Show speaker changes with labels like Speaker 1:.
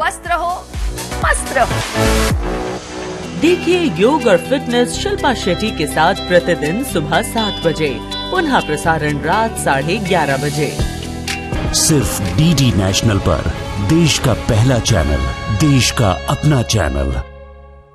Speaker 1: स्वस्थ रहो, मस्त रहो।
Speaker 2: देखिए योग और फिटनेस शिल्पा शेट्टी के साथ प्रतिदिन सुबह 7 बजे, पुनः प्रसारण रात 11:30 बजे।
Speaker 3: सिर्फ डीडी नेशनल पर, देश का पहला चैनल, देश का अपना चैनल।